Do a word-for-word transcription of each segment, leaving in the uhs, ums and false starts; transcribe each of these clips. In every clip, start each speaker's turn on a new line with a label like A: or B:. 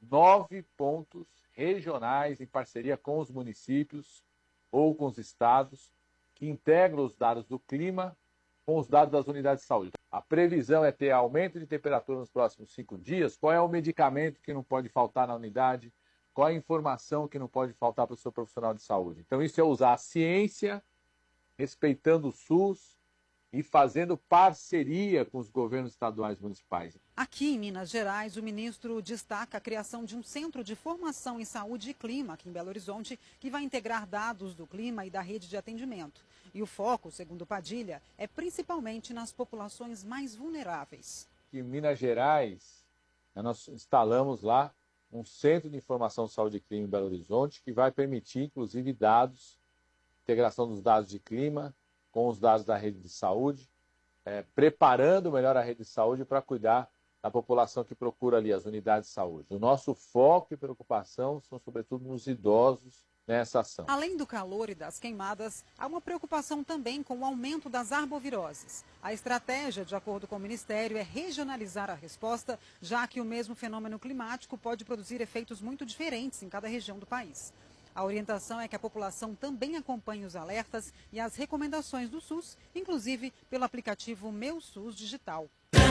A: nove pontos regionais em parceria com os municípios ou com os estados que integram os dados do clima com os dados das unidades de saúde. A previsão é ter aumento de temperatura nos próximos cinco dias. Qual é o medicamento que não pode faltar na unidade? Qual é a informação que não pode faltar para o seu profissional de saúde? Então, isso é usar a ciência, respeitando o SUS e fazendo parceria com os governos estaduais e municipais.
B: Aqui em Minas Gerais, o ministro destaca a criação de um centro de formação em saúde e clima aqui em Belo Horizonte, que vai integrar dados do clima e da rede de atendimento. E o foco, segundo Padilha, é principalmente nas populações mais vulneráveis.
A: Em Minas Gerais, nós instalamos lá um centro de informação de saúde e clima em Belo Horizonte, que vai permitir, inclusive, dados, integração dos dados de clima com os dados da rede de saúde, é, preparando melhor a rede de saúde para cuidar da população que procura ali as unidades de saúde. O nosso foco e preocupação são, sobretudo, nos idosos nessa ação.
B: Além do calor e das queimadas, há uma preocupação também com o aumento das arboviroses. A estratégia, de acordo com o Ministério, é regionalizar a resposta, já que o mesmo fenômeno climático pode produzir efeitos muito diferentes em cada região do país. A orientação é que a população também acompanhe os alertas e as recomendações do SUS, inclusive pelo aplicativo Meu SUS Digital.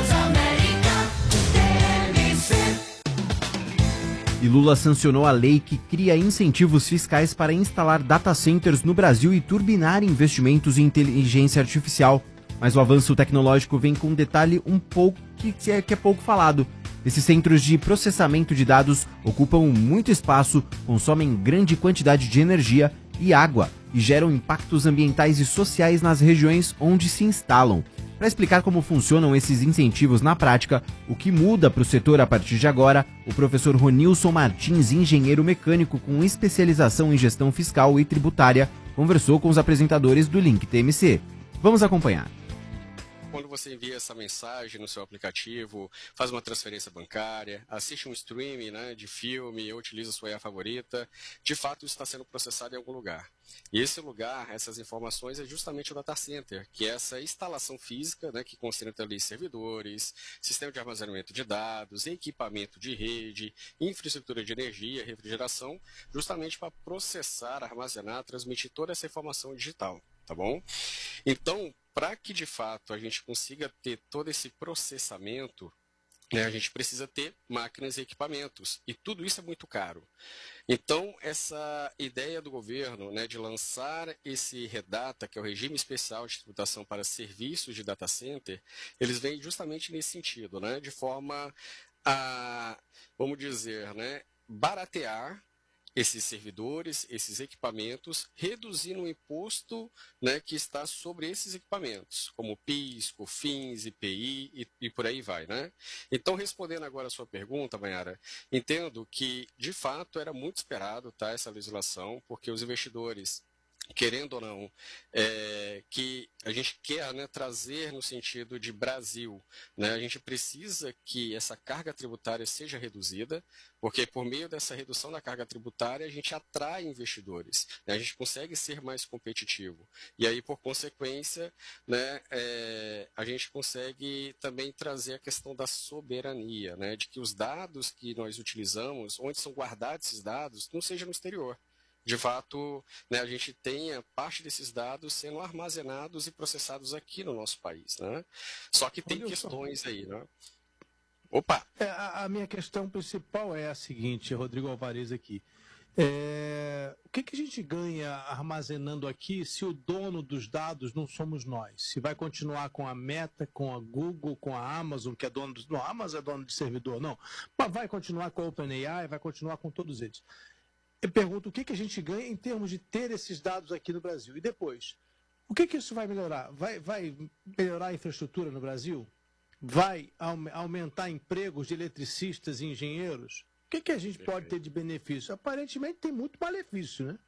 C: E Lula sancionou a lei que cria incentivos fiscais para instalar data centers no Brasil e turbinar investimentos em inteligência artificial. Mas o avanço tecnológico vem com um detalhe um pouco que é, que é pouco falado. Esses centros de processamento de dados ocupam muito espaço, consomem grande quantidade de energia e água e geram impactos ambientais e sociais nas regiões onde se instalam. Para explicar como funcionam esses incentivos na prática, o que muda para o setor a partir de agora, o professor Ronilson Martins, engenheiro mecânico com especialização em gestão fiscal e tributária, conversou com os apresentadores do Link T M C. Vamos acompanhar.
D: Quando você envia essa mensagem no seu aplicativo, faz uma transferência bancária, assiste um streaming, né, de filme ou utiliza sua I A favorita, de fato isso está sendo processado em algum lugar. E esse lugar, essas informações, é justamente o data center, que é essa instalação física, né, que concentra ali servidores, sistema de armazenamento de dados, equipamento de rede, infraestrutura de energia, refrigeração, justamente para processar, armazenar, transmitir toda essa informação digital, tá bom? Então, para que de fato a gente consiga ter todo esse processamento, né, a gente precisa ter máquinas e equipamentos, e tudo isso é muito caro. Então, essa ideia do governo, né, de lançar esse REDATA, que é o Regime Especial de Tributação para Serviços de Data Center, eles vêm justamente nesse sentido, né, de forma a, vamos dizer, né, baratear esses servidores, esses equipamentos, reduzindo o imposto, né, que está sobre esses equipamentos, como PIS, COFINS, I P I e, e por aí vai, né? Então, respondendo agora a sua pergunta, Mayara, entendo que, de fato, era muito esperado, tá, essa legislação, porque os investidores, querendo ou não, é, que a gente quer, né, trazer no sentido de Brasil, né, a gente precisa que essa carga tributária seja reduzida, porque por meio dessa redução da carga tributária a gente atrai investidores, né, a gente consegue ser mais competitivo. E aí, por consequência, né, é, a gente consegue também trazer a questão da soberania, né, de que os dados que nós utilizamos, onde são guardados esses dados, não seja no exterior. De fato, né, a gente tenha parte desses dados sendo armazenados e processados aqui no nosso país, né? Só que tem questões aí, né? Opa!
E: É, a, a minha questão principal é a seguinte, Rodrigo Alvarez aqui. É, o que, que a gente ganha armazenando aqui se o dono dos dados não somos nós? Se vai continuar com a Meta, com a Google, com a Amazon, que é dono dos... Não, a Amazon é dono de servidor, não. Mas vai continuar com a OpenAI, vai continuar com todos eles. Eu pergunto o que, que a gente ganha em termos de ter esses dados aqui no Brasil. E depois, o que, que isso vai melhorar? Vai, vai melhorar a infraestrutura no Brasil? Vai aumentar empregos de eletricistas e engenheiros? O que, que a gente pode ter de benefício? Aparentemente tem muito malefício, né?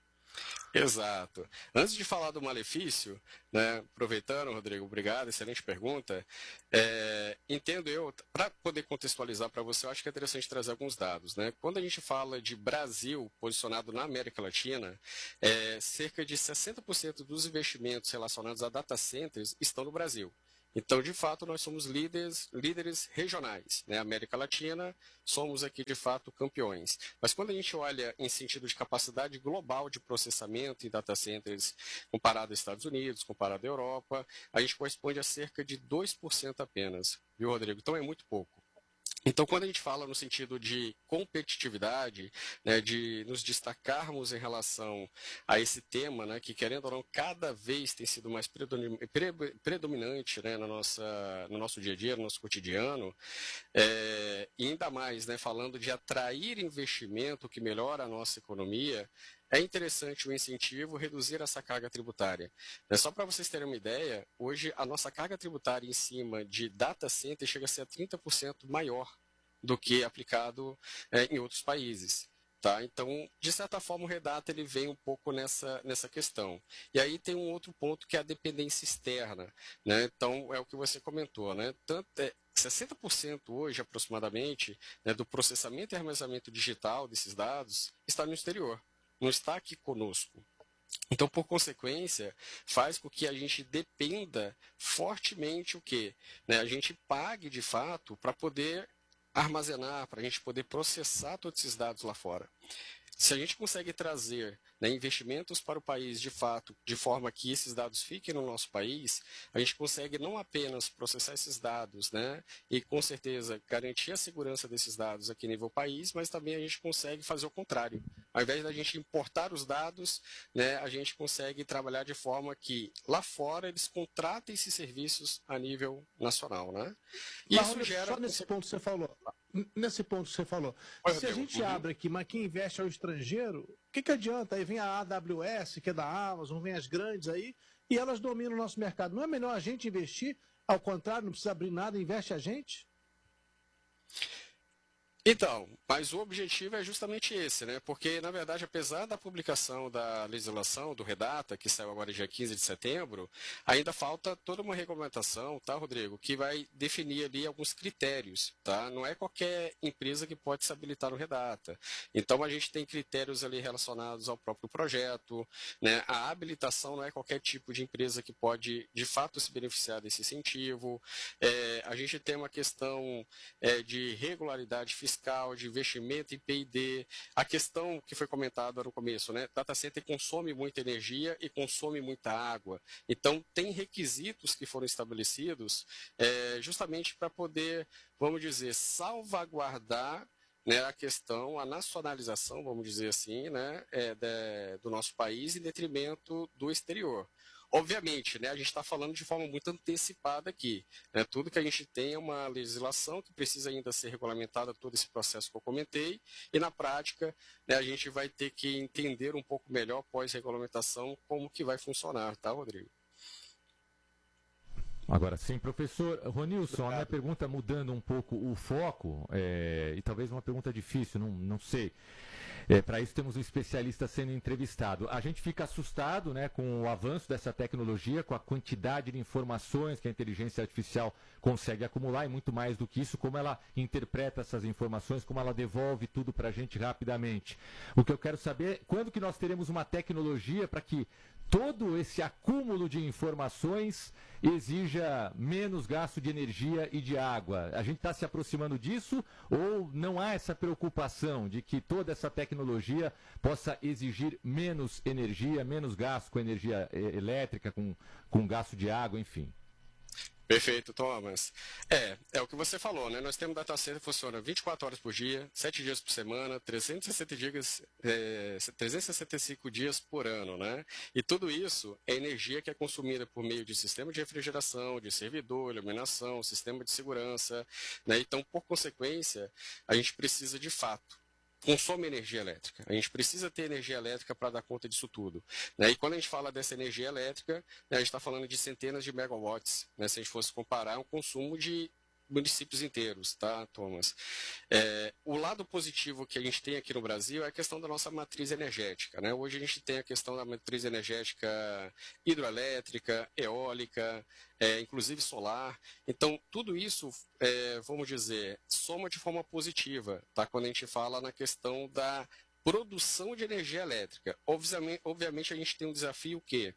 D: Exato. Antes de falar do malefício, né, aproveitando, Rodrigo, obrigado, excelente pergunta. É, entendo eu, para poder contextualizar para você, eu acho que é interessante trazer alguns dados, né? Quando a gente fala de Brasil posicionado na América Latina, é, cerca de sessenta por cento dos investimentos relacionados a data centers estão no Brasil. Então, de fato, nós somos líderes, líderes regionais, né? América Latina, somos aqui, de fato, campeões. Mas quando a gente olha em sentido de capacidade global de processamento em data centers, comparado aos Estados Unidos, comparado à Europa, a gente corresponde a cerca de dois por cento apenas, viu, Rodrigo? Então, é muito pouco. Então, quando a gente fala no sentido de competitividade, né, de nos destacarmos em relação a esse tema, né, que, querendo ou não, cada vez tem sido mais predominante, né, na nossa, no nosso dia a dia, no nosso cotidiano, é, e ainda mais, né, falando de atrair investimento que melhora a nossa economia, é interessante o incentivo reduzir essa carga tributária. Só para vocês terem uma ideia, hoje a nossa carga tributária em cima de data center chega a ser trinta por cento maior do que aplicado é, em outros países. Tá? Então, de certa forma, o Redata ele vem um pouco nessa, nessa questão. E aí tem um outro ponto que é a dependência externa. Né? Então, é o que você comentou. Né? Tanto, é, sessenta por cento hoje, aproximadamente, né, do processamento e armazenamento digital desses dados está no exterior. Não está aqui conosco. Então, por consequência, faz com que a gente dependa fortemente o quê? Né? A gente pague, de fato, para poder armazenar, para a gente poder processar todos esses dados lá fora. Se a gente consegue trazer, né, investimentos para o país, de fato, de forma que esses dados fiquem no nosso país, a gente consegue não apenas processar esses dados, né, e com certeza garantir a segurança desses dados aqui nível país, mas também a gente consegue fazer o contrário. Ao invés da gente importar os dados, né, a gente consegue trabalhar de forma que lá fora eles contratem esses serviços a nível nacional. Né?
E: Isso Mas, gera... Só nesse ponto que você falou. Nesse ponto que você falou, Olha, se a gente uhum. abre aqui, mas quem investe ao estrangeiro, o que, que adianta? Aí vem a A W S, que é da Amazon, vem as grandes aí, e elas dominam o nosso mercado. Não é melhor a gente investir? Ao contrário, não precisa abrir nada, investe a gente?
D: Então, mas o objetivo é justamente esse, né? Porque, na verdade, apesar da publicação da legislação do Redata, que saiu agora dia quinze de setembro, ainda falta toda uma regulamentação, tá, Rodrigo, que vai definir ali alguns critérios, tá? Não é qualquer empresa que pode se habilitar no Redata. Então, a gente tem critérios ali relacionados ao próprio projeto, né? A habilitação não é qualquer tipo de empresa que pode, de fato, se beneficiar desse incentivo. É, a gente tem uma questão é, de regularidade fiscal, de investimento em P e D, a questão que foi comentada no começo, né? Data center consome muita energia e consome muita água. Então, tem requisitos que foram estabelecidos é, justamente para poder, vamos dizer, salvaguardar, né, a questão, a nacionalização, vamos dizer assim, né, é, de, do nosso país em detrimento do exterior. Obviamente, né, a gente está falando de forma muito antecipada aqui. Né? Tudo que a gente tem é uma legislação que precisa ainda ser regulamentada, todo esse processo que eu comentei, e na prática, né, a gente vai ter que entender um pouco melhor, pós-regulamentação, como que vai funcionar, tá, Rodrigo?
F: Agora sim, professor Ronilson, a minha pergunta mudando um pouco o foco, é, e talvez uma pergunta difícil, não, não sei. É, para isso temos um especialista sendo entrevistado. A gente fica assustado, né, com o avanço dessa tecnologia, com a quantidade de informações que a inteligência artificial consegue acumular, e muito mais do que isso, como ela interpreta essas informações, como ela devolve tudo para a gente rapidamente. O que eu quero saber é quando que nós teremos uma tecnologia para que todo esse acúmulo de informações exija menos gasto de energia e de água. A gente está se aproximando disso ou não há essa preocupação de que toda essa tecnologia possa exigir menos energia, menos gasto com energia elétrica, com, com gasto de água, enfim?
D: Perfeito, Thomas. É, é o que você falou, né? Nós temos data center que funciona vinte e quatro horas por dia, sete dias por semana, trezentos e sessenta dias, é, trezentos e sessenta e cinco dias por ano, né? E tudo isso é energia que é consumida por meio de sistema de refrigeração, de servidor, iluminação, sistema de segurança, né? Então, por consequência, a gente precisa de fato consome energia elétrica. A gente precisa ter energia elétrica para dar conta disso tudo. Né? E quando a gente fala dessa energia elétrica, né, a gente está falando de centenas de megawatts. Né? Se a gente fosse comparar, é um consumo de municípios inteiros, tá, Thomas? É, o lado positivo que a gente tem aqui no Brasil é a questão da nossa matriz energética, né? Hoje a gente tem a questão da matriz energética hidroelétrica, eólica, é, inclusive solar. Então, tudo isso, é, vamos dizer, soma de forma positiva, tá? Quando a gente fala na questão da produção de energia elétrica. Obviamente, obviamente a gente tem um desafio que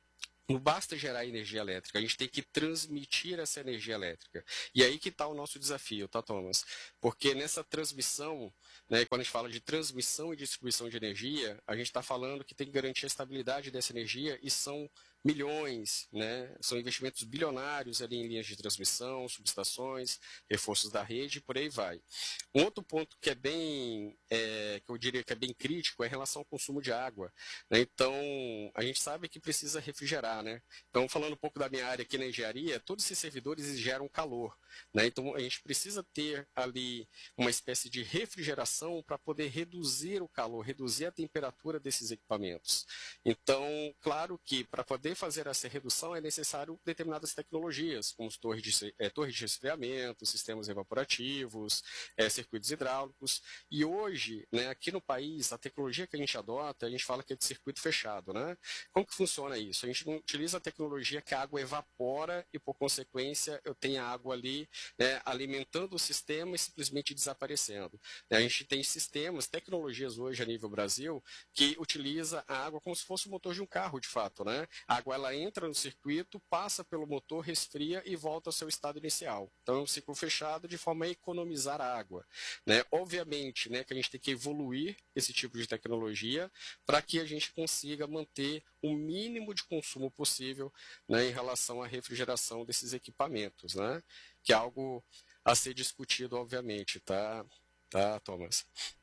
D: não basta gerar energia elétrica, a gente tem que transmitir essa energia elétrica. E aí que está o nosso desafio, tá, Thomas? Porque nessa transmissão, né, quando a gente fala de transmissão e distribuição de energia, a gente está falando que tem que garantir a estabilidade dessa energia e são milhões, né? São investimentos bilionários ali em linhas de transmissão, subestações, reforços da rede, e por aí vai. Um outro ponto que é bem, é, que eu diria que é bem crítico é em relação ao consumo de água, né? Então, a gente sabe que precisa refrigerar, né? Então, falando um pouco da minha área aqui na engenharia, todos esses servidores geram calor, né? Então, a gente precisa ter ali uma espécie de refrigeração para poder reduzir o calor, reduzir a temperatura desses equipamentos. Então, claro que para poder fazer essa redução é necessário determinadas tecnologias, como torres de, é, torres de resfriamento, sistemas evaporativos, é, circuitos hidráulicos. E hoje, né, aqui no país, a tecnologia que a gente adota, a gente fala que é de circuito fechado, né? Como que funciona isso? A gente não utiliza a tecnologia que a água evapora e, por consequência, eu tenho a água ali, né, alimentando o sistema e simplesmente desaparecendo. A gente tem sistemas, tecnologias hoje a nível Brasil, que utiliza a água como se fosse o motor de um carro, de fato, né? A água ela entra no circuito, passa pelo motor, resfria e volta ao seu estado inicial. Então é um ciclo fechado de forma a economizar a água, né? Obviamente, né, que a gente tem que evoluir esse tipo de tecnologia para que a gente consiga manter o mínimo de consumo possível, né, em relação à refrigeração desses equipamentos, né? Que é algo a ser discutido, obviamente, tá, tá, Thomas?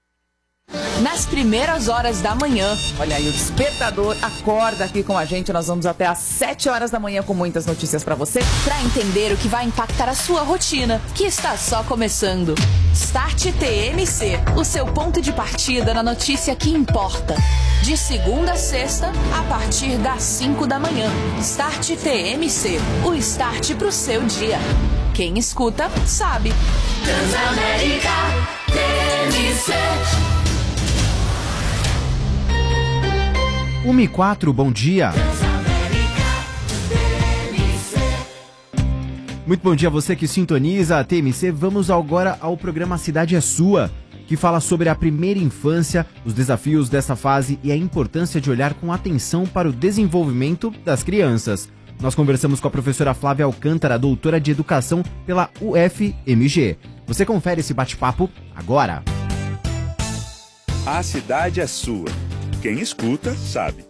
G: Nas primeiras horas da manhã, olha aí, o despertador acorda aqui com a gente. Nós vamos até às sete horas da manhã com muitas notícias para você, para entender o que vai impactar a sua rotina, que está só começando. Start T M C, o seu ponto de partida na notícia que importa. De segunda a sexta, a partir das cinco da manhã. Start T M C, o start pro seu dia. Quem escuta, sabe. Transamérica T M C.
C: uma e quatro, bom dia. Muito bom dia a você que sintoniza a T M C. Vamos agora ao programa Cidade é Sua, que fala sobre a primeira infância, os desafios dessa fase e a importância de olhar com atenção para o desenvolvimento das crianças. Nós conversamos com a professora Flávia Alcântara, doutora de Educação pela U F M G. Você confere esse bate-papo agora.
H: A cidade é sua. Quem escuta, sabe.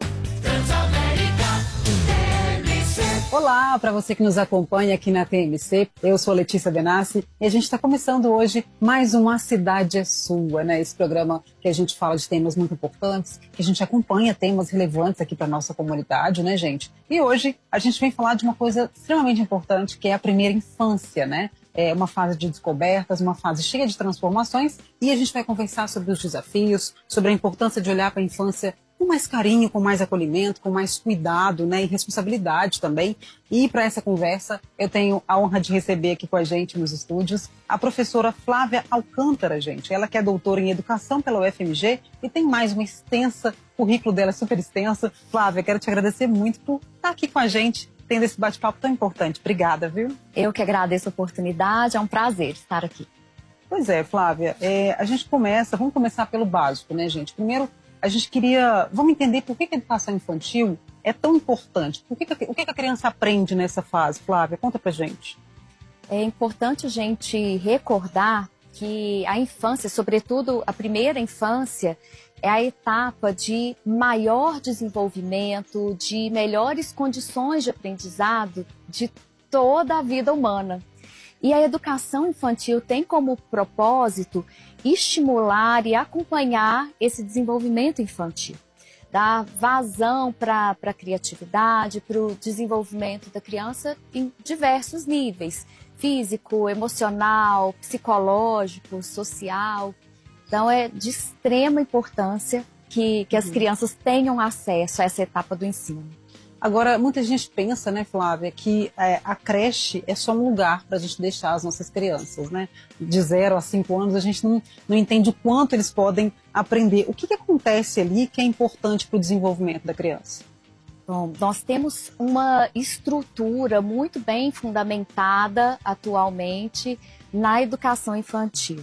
B: Olá, para você que nos acompanha aqui na T M C, eu sou Letícia Benassi e a gente está começando hoje mais um A Cidade é Sua, né? Esse programa que a gente fala de temas muito importantes, que a gente acompanha temas relevantes aqui para nossa comunidade, né, gente? E hoje a gente vem falar de uma coisa extremamente importante, que é a primeira infância, né? É uma fase de descobertas, uma fase cheia de transformações, e a gente vai conversar sobre os desafios, sobre a importância de olhar para a infância com mais carinho, com mais acolhimento, com mais cuidado, né, e responsabilidade também. E para essa conversa, eu tenho a honra de receber aqui com a gente nos estúdios a professora Flávia Alcântara, gente. Ela que é doutora em Educação pela U F M G e tem mais uma extensa, o currículo dela é super extenso. Flávia, quero te agradecer muito por estar aqui com a gente, tendo esse bate-papo tão importante. Obrigada, viu?
I: Eu que agradeço a oportunidade, é um prazer estar aqui.
B: Pois é, Flávia, é, a gente começa, vamos começar pelo básico, né, gente? Primeiro, a gente queria, vamos entender por que a educação infantil é tão importante. Por que que, o que a criança aprende nessa fase, Flávia? Conta pra gente.
I: É importante a gente recordar que a infância, sobretudo a primeira infância, é a etapa de maior desenvolvimento, de melhores condições de aprendizado de toda a vida humana. E a educação infantil tem como propósito estimular e acompanhar esse desenvolvimento infantil, dar vazão para a criatividade, para o desenvolvimento da criança em diversos níveis, físico, emocional, psicológico, social. Então é de extrema importância que, que as crianças tenham acesso a essa etapa do ensino.
B: Agora, muita gente pensa, né, Flávia, que é, a creche é só um lugar para a gente deixar as nossas crianças, né? De zero a cinco anos, a gente não, não entende o quanto eles podem aprender. O que, que acontece ali que é importante para o desenvolvimento da criança?
I: Bom, nós temos uma estrutura muito bem fundamentada atualmente na educação infantil.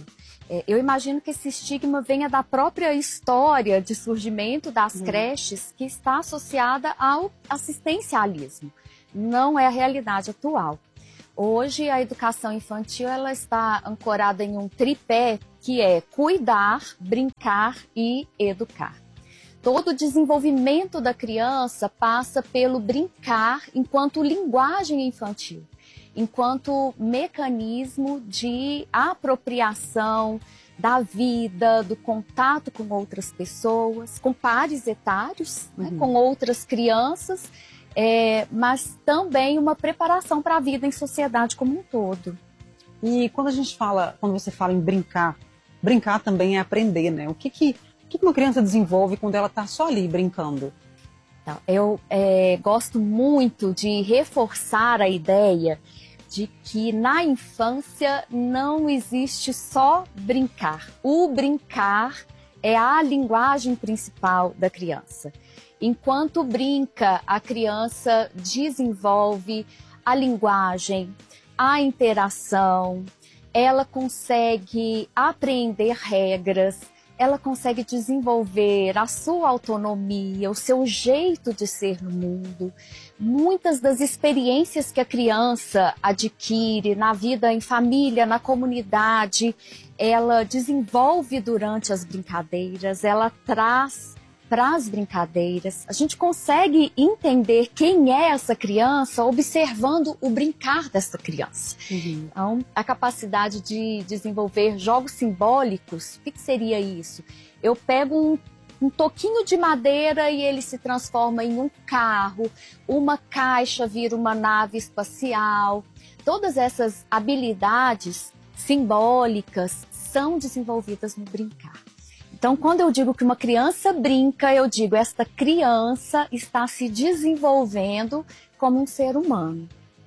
I: É, eu imagino que esse estigma venha da própria história de surgimento das hum. creches, que está associada ao assistencialismo. Não é a realidade atual. Hoje, a educação infantil ela está ancorada em um tripé que é cuidar, brincar e educar. Todo o desenvolvimento da criança passa pelo brincar enquanto linguagem infantil, enquanto mecanismo de apropriação da vida, do contato com outras pessoas, com pares etários, uhum. né, com outras crianças, é, mas também uma preparação para a vida em sociedade como um todo.
J: E quando a gente fala, quando você fala em brincar, brincar também é aprender, né? O que que, o que uma criança desenvolve quando ela está só ali brincando?
I: Então, eu é, gosto muito de reforçar a ideia de que na infância não existe só brincar. O brincar é a linguagem principal da criança. Enquanto brinca, a criança desenvolve a linguagem, a interação, ela consegue aprender regras, ela consegue desenvolver a sua autonomia, o seu jeito de ser no mundo. Muitas das experiências que a criança adquire na vida em família, na comunidade, ela desenvolve durante as brincadeiras, ela traz para as brincadeiras. A gente consegue entender quem é essa criança observando o brincar dessa criança. Uhum. Então, a capacidade de desenvolver jogos simbólicos, o que, que seria isso? Eu pego um, um toquinho de madeira e ele se transforma em um carro, uma caixa vira uma nave espacial. Todas essas habilidades simbólicas são desenvolvidas no brincar. Então, quando eu digo que uma criança brinca, eu digo esta criança está se desenvolvendo como um ser humano.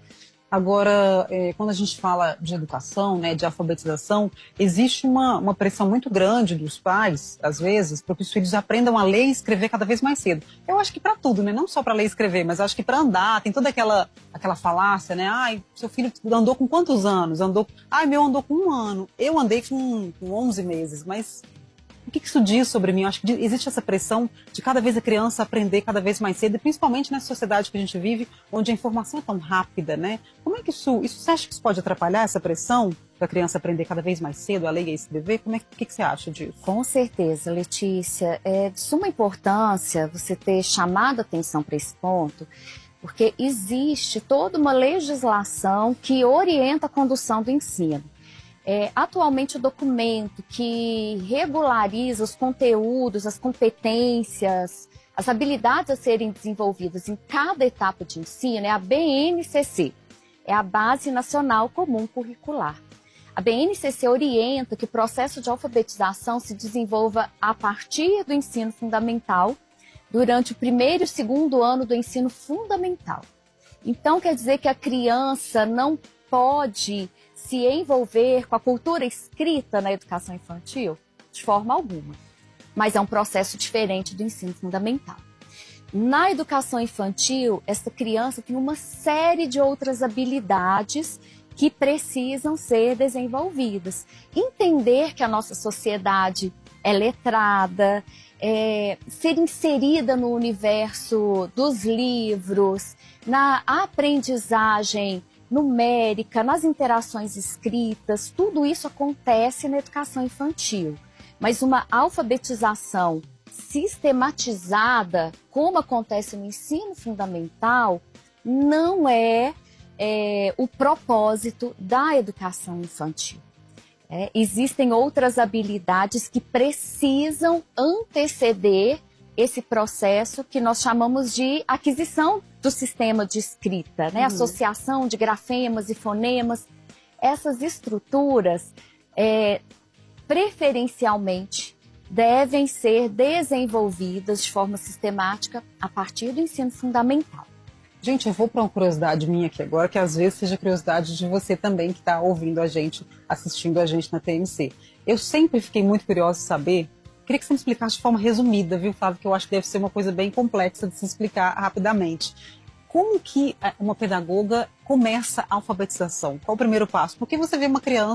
J: Agora, é, quando a gente fala de educação, né, de alfabetização, existe uma, uma pressão muito grande dos pais, às vezes, para que os filhos aprendam a ler e escrever cada vez mais cedo. Eu acho que para tudo, né? Não só para ler e escrever, mas acho que para andar, tem toda aquela, aquela falácia, né? Ai, seu filho andou com quantos anos? Andou... Ai, meu andou com um ano. Eu andei com, com onze meses, mas... O que isso diz sobre mim? Eu acho que existe essa pressão de cada vez a criança aprender cada vez mais cedo, e principalmente nessa sociedade que a gente vive, onde a informação é tão rápida, né? Como é que isso, isso você acha que isso pode atrapalhar essa pressão da criança aprender cada vez mais cedo a ler e a escrever? Como é que, que, que você acha disso?
I: Com certeza, Letícia. É de suma importância você ter chamado a atenção para esse ponto, porque existe toda uma legislação que orienta a condução do ensino. É, atualmente, o documento que regulariza os conteúdos, as competências, as habilidades a serem desenvolvidas em cada etapa de ensino é a B N C C, é a Base Nacional Comum Curricular. A B N C C orienta que o processo de alfabetização se desenvolva a partir do ensino fundamental, durante o primeiro e segundo ano do ensino fundamental. Então, quer dizer que a criança não pode se envolver com a cultura escrita na educação infantil? De forma alguma. Mas é um processo diferente do ensino fundamental. Na educação infantil, essa criança tem uma série de outras habilidades que precisam ser desenvolvidas. Entender que a nossa sociedade é letrada, é, ser inserida no universo dos livros, na aprendizagem numérica, nas interações escritas, tudo isso acontece na educação infantil. Mas uma alfabetização sistematizada, como acontece no ensino fundamental, não é, é o propósito da educação infantil. É, existem outras habilidades que precisam anteceder esse processo que nós chamamos de aquisição do sistema de escrita, né? Uhum. Associação de grafemas e fonemas. Essas estruturas, é, preferencialmente, devem ser desenvolvidas de forma sistemática a partir do ensino fundamental.
J: Gente, eu vou para uma curiosidade minha aqui agora, que às vezes seja curiosidade de você também que está ouvindo a gente, assistindo a gente na T M C. Eu sempre fiquei muito curiosa de saber. Queria que você me explicasse de forma resumida, viu, Flávio? Que eu acho que deve ser uma coisa bem complexa de se explicar rapidamente. Como que uma pedagoga começa a alfabetização? Qual o primeiro passo? Porque você vê uma criança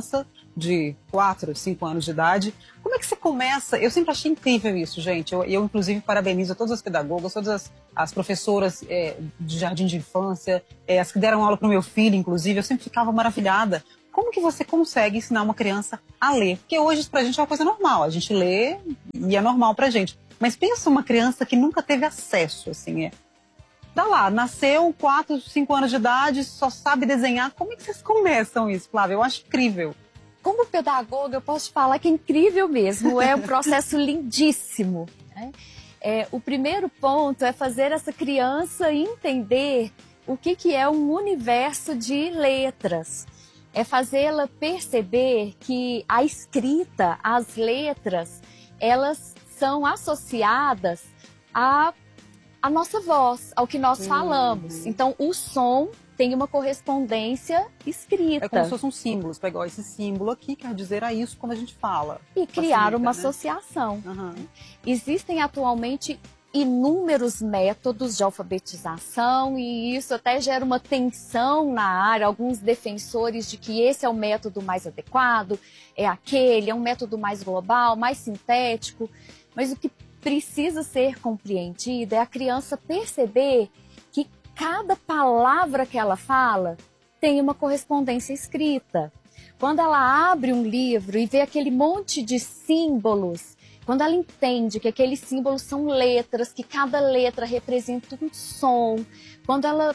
J: de quatro, cinco anos de idade. Como é que você começa? Eu sempre achei incrível isso, gente. Eu, eu inclusive, parabenizo todas as pedagogas, todas as, as professoras é, de jardim de infância, é, as que deram aula para o meu filho, inclusive. Eu sempre ficava maravilhada. Como que você consegue ensinar uma criança a ler? Porque hoje, pra gente, é uma coisa normal. A gente lê e é normal pra gente. Mas pensa uma criança que nunca teve acesso, assim, é... Dá lá, nasceu, quatro, cinco anos de idade, só sabe desenhar. Como é que vocês começam isso, Flávia? Eu acho incrível.
I: Como pedagoga, eu posso te falar que é incrível mesmo. É um processo lindíssimo, né? É, o primeiro ponto é fazer essa criança entender o que, que é um universo de letras. É fazê-la perceber que a escrita, as letras, elas são associadas à, à nossa voz, ao que nós falamos. Uhum. Então, o som tem uma correspondência escrita.
J: É como se fossem símbolos. Pegar esse símbolo aqui, quer dizer a isso quando a gente fala.
I: E criar Facilita, uma né? associação.
J: Uhum.
I: Existem atualmente inúmeros métodos de alfabetização e isso até gera uma tensão na área, alguns defensores de que esse é o método mais adequado, é aquele, é um método mais global, mais sintético, mas o que precisa ser compreendido é a criança perceber que cada palavra que ela fala tem uma correspondência escrita. Quando ela abre um livro e vê aquele monte de símbolos, quando ela entende que aqueles símbolos são letras, que cada letra representa um som, quando ela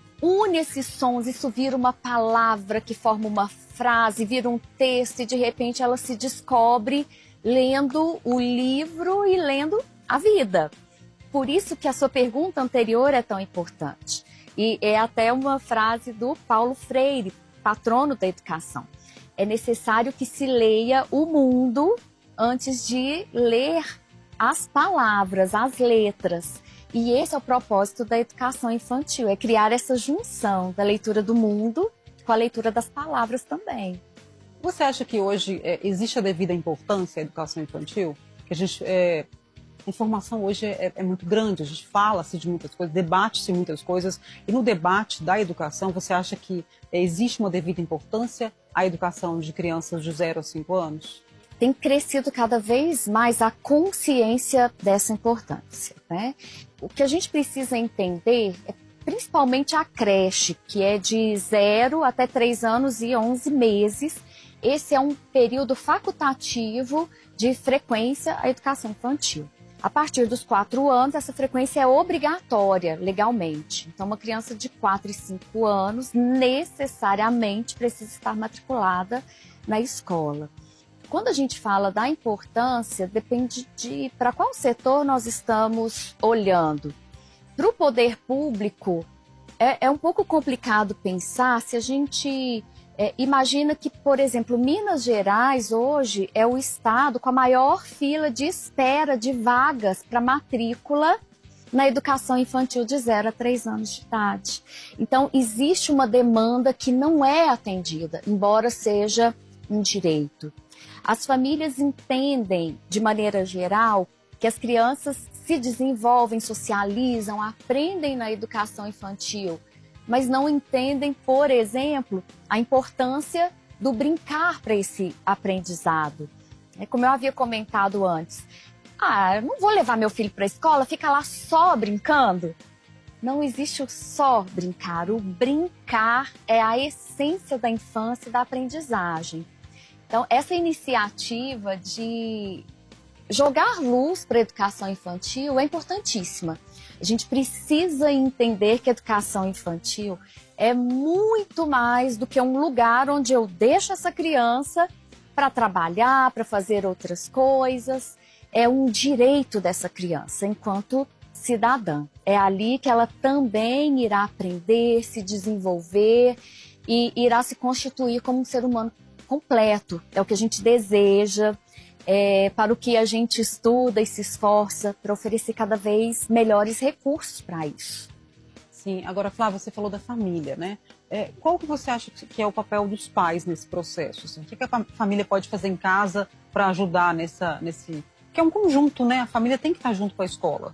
I: une esses sons, isso vira uma palavra que forma uma frase, vira um texto e de repente ela se descobre lendo o livro e lendo a vida. Por isso que a sua pergunta anterior é tão importante. E é até uma frase do Paulo Freire, patrono da educação. É necessário que se leia o mundo antes de ler as palavras, as letras. E esse é o propósito da educação infantil, é criar essa junção da leitura do mundo com a leitura das palavras também.
J: Você acha que hoje é, existe a devida importância à educação infantil? Que a gente, é, a informação hoje é, é muito grande, a gente fala-se de muitas coisas, debate-se muitas coisas. E no debate da educação, você acha que é, existe uma devida importância à educação de crianças de zero a cinco anos?
I: Tem crescido cada vez mais a consciência dessa importância, né? O que a gente precisa entender é principalmente a creche, que é de zero até três anos e onze meses. Esse é um período facultativo de frequência à educação infantil. A partir dos quatro anos, essa frequência é obrigatória legalmente. Então, uma criança de quatro e cinco anos necessariamente precisa estar matriculada na escola. Quando a gente fala da importância, depende de para qual setor nós estamos olhando. Para o poder público, é, é um pouco complicado pensar se a gente é, imagina que, por exemplo, Minas Gerais hoje é o estado com a maior fila de espera de vagas para matrícula na educação infantil de zero a três anos de idade. Então, existe uma demanda que não é atendida, embora seja um direito. As famílias entendem, de maneira geral, que as crianças se desenvolvem, socializam, aprendem na educação infantil, mas não entendem, por exemplo, a importância do brincar para esse aprendizado. É como eu havia comentado antes. Ah, eu não vou levar meu filho para a escola, fica lá só brincando. Não existe o só brincar. O brincar é a essência da infância e da aprendizagem. Então, essa iniciativa de jogar luz para a educação infantil é importantíssima. A gente precisa entender que a educação infantil é muito mais do que um lugar onde eu deixo essa criança para trabalhar, para fazer outras coisas. É um direito dessa criança enquanto cidadã. É ali que ela também irá aprender, se desenvolver e irá se constituir como um ser humano completo. É o que a gente deseja, é, para o que a gente estuda e se esforça para oferecer cada vez melhores recursos para isso.
J: Sim, agora, Flávia, você falou da família, né? É, qual que você acha que é o papel dos pais nesse processo? Assim? O que a família pode fazer em casa para ajudar nessa, nesse... Que é um conjunto, né? A família tem que estar junto com a escola.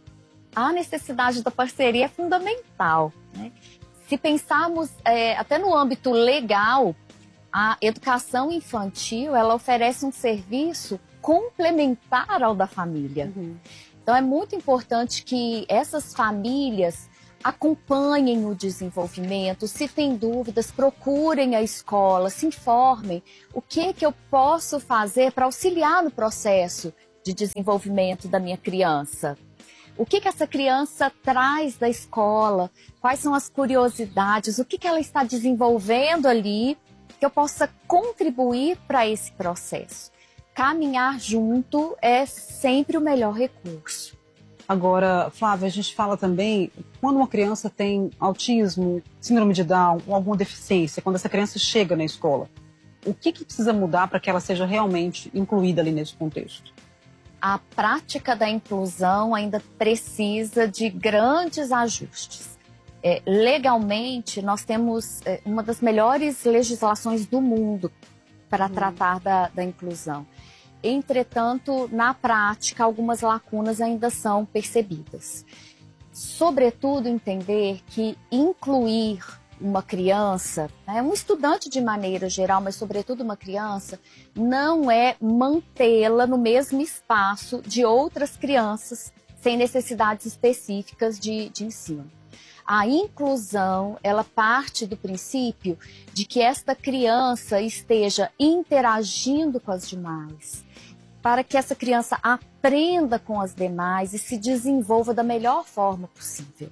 I: A necessidade da parceria é fundamental, né? Se pensarmos é, até no âmbito legal, A educação infantil, ela oferece um serviço complementar ao da família. Uhum. Então, é muito importante que essas famílias acompanhem o desenvolvimento, se tem dúvidas, procurem a escola, se informem. O que, que eu posso fazer para auxiliar no processo de desenvolvimento da minha criança? O que, que essa criança traz da escola? Quais são as curiosidades? O que, que ela está desenvolvendo ali que eu possa contribuir para esse processo? Caminhar junto é sempre o melhor recurso.
J: Agora, Flávia, a gente fala também, quando uma criança tem autismo, síndrome de Down ou alguma deficiência, quando essa criança chega na escola, o que, que precisa mudar para que ela seja realmente incluída ali nesse contexto?
I: A prática da inclusão ainda precisa de grandes ajustes. É, legalmente, nós temos é, uma das melhores legislações do mundo para hum. tratar da, da inclusão. Entretanto, na prática, algumas lacunas ainda são percebidas. Sobretudo, entender que incluir uma criança, né, um estudante de maneira geral, mas sobretudo uma criança, não é mantê-la no mesmo espaço de outras crianças sem necessidades específicas de, de ensino. A inclusão, ela parte do princípio de que esta criança esteja interagindo com as demais, para que essa criança aprenda com as demais e se desenvolva da melhor forma possível.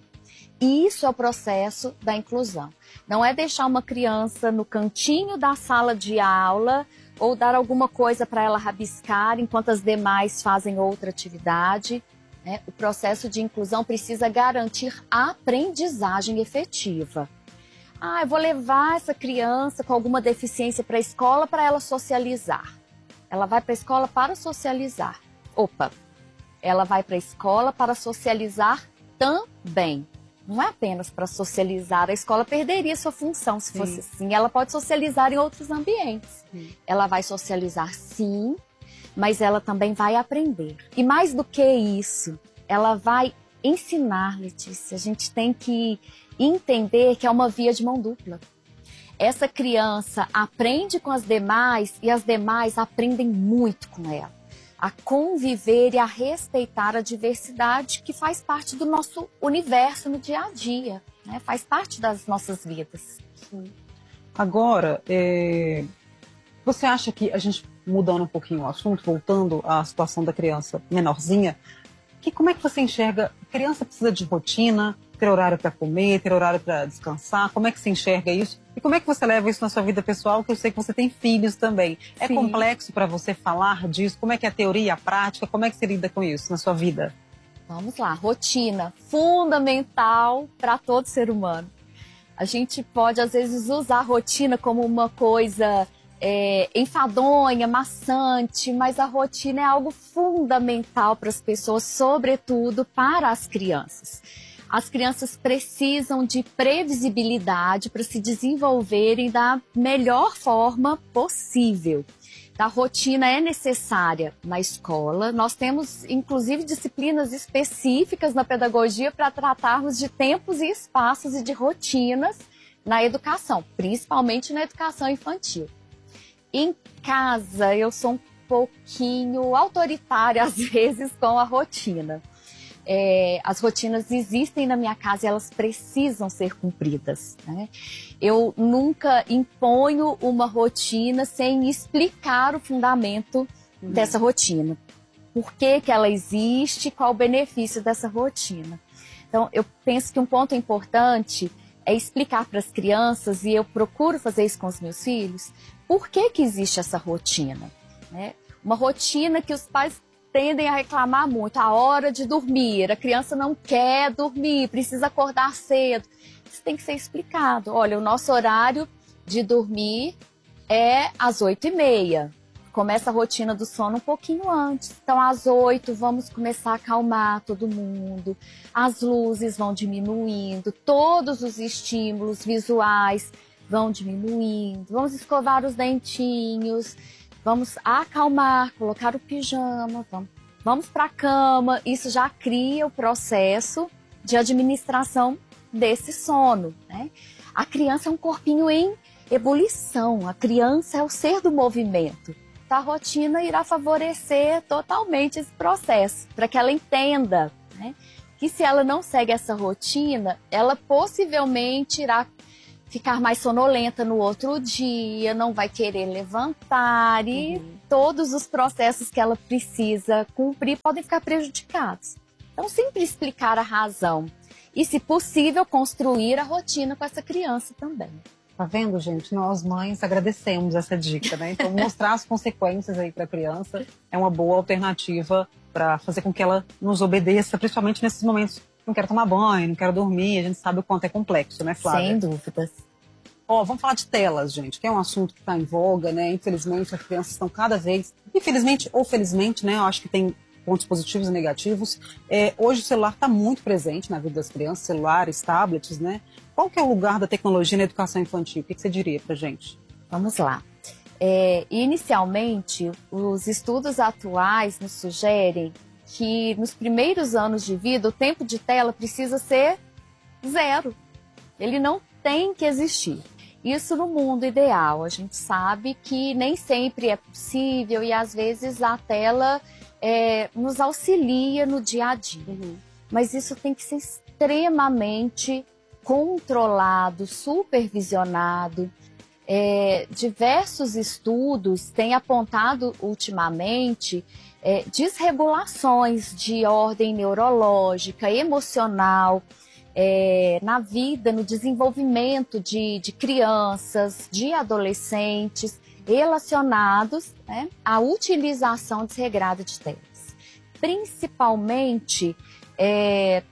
I: E isso é o processo da inclusão. Não é deixar uma criança no cantinho da sala de aula ou dar alguma coisa para ela rabiscar enquanto as demais fazem outra atividade. Né? O processo de inclusão precisa garantir a aprendizagem efetiva. Ah, eu vou levar essa criança com alguma deficiência para a escola para ela socializar. Ela vai para a escola para socializar. Opa, ela vai para a escola para socializar também. Não é apenas para socializar, a escola perderia sua função se sim. fosse assim. Ela pode socializar em outros ambientes. Sim. Ela vai socializar sim, mas ela também vai aprender. E mais do que isso, ela vai ensinar, Letícia. A gente tem que entender que é uma via de mão dupla. Essa criança aprende com as demais e as demais aprendem muito com ela. A conviver e a respeitar a diversidade que faz parte do nosso universo no dia a dia, né? Faz parte das nossas vidas.
J: Sim. Agora, é... você acha que a gente, mudando um pouquinho o assunto, voltando à situação da criança menorzinha, que, como é que você enxerga? A criança precisa de rotina, ter horário para comer, ter horário para descansar, como é que você enxerga isso? E como é que você leva isso na sua vida pessoal, que eu sei que você tem filhos também. É Sim. complexo para você falar disso? Como é que é a teoria e a prática? Como é que você lida com isso na sua vida?
I: Vamos lá, rotina, fundamental para todo ser humano. A gente pode, às vezes, usar a rotina como uma coisa é, enfadonha, maçante, mas a rotina é algo fundamental para as pessoas, sobretudo para as crianças. As crianças precisam de previsibilidade para se desenvolverem da melhor forma possível. A rotina é necessária na escola. Nós temos, inclusive, disciplinas específicas na pedagogia para tratarmos de tempos e espaços e de rotinas na educação, principalmente na educação infantil. Em casa, eu sou um pouquinho autoritária, às vezes, com a rotina. É, as rotinas existem na minha casa e elas precisam ser cumpridas, né? Eu nunca imponho uma rotina sem explicar o fundamento uhum. dessa rotina. Por que que ela existe, qual o benefício dessa rotina. Então, eu penso que um ponto importante é explicar para as crianças, e eu procuro fazer isso com os meus filhos, por que que existe essa rotina, né? Uma rotina que os pais tendem a reclamar muito, a hora de dormir, a criança não quer dormir, precisa acordar cedo. Isso tem que ser explicado. Olha, o nosso horário de dormir é às oito e meia. Começa a rotina do sono um pouquinho antes. Então, às oito, vamos começar a acalmar todo mundo. As luzes vão diminuindo, todos os estímulos visuais vão diminuindo. Vamos escovar os dentinhos. Vamos acalmar, colocar o pijama, vamos, vamos para a cama. Isso já cria o processo de administração desse sono, né? A criança é um corpinho em ebulição. A criança é o ser do movimento. Então, a rotina irá favorecer totalmente esse processo, para que ela entenda, né, que se ela não segue essa rotina, ela possivelmente irá ficar mais sonolenta no outro dia, não vai querer levantar e uhum. todos os processos que ela precisa cumprir podem ficar prejudicados. Então, sempre explicar a razão e, se possível, construir a rotina com essa criança também.
J: Tá vendo, gente? Nós, mães, agradecemos essa dica, né? Então, mostrar as consequências aí para a criança é uma boa alternativa para fazer com que ela nos obedeça, principalmente nesses momentos. Não quero tomar banho, não quero dormir, a gente sabe o quanto é complexo, né, Flávia?
I: Sem dúvidas.
J: Ó, vamos falar de telas, gente, que é um assunto que está em voga, né? Infelizmente, as crianças estão cada vez... Infelizmente ou felizmente, né? Eu acho que tem pontos positivos e negativos. É, hoje o celular está muito presente na vida das crianças, celulares, tablets, né? Qual que é o lugar da tecnologia na educação infantil? O que, que você diria pra gente?
I: Vamos lá. É, inicialmente, os estudos atuais nos sugerem que nos primeiros anos de vida o tempo de tela precisa ser zero. Ele não tem que existir. Isso no mundo ideal. A gente sabe que nem sempre é possível e às vezes a tela é, nos auxilia no dia a dia. Uhum. Mas isso tem que ser extremamente controlado, supervisionado. É, diversos estudos têm apontado ultimamente é, desregulações de ordem neurológica, emocional, é, na vida, no desenvolvimento de, de crianças, de adolescentes, relacionados, né, à utilização desregrada de telas. Principalmente é,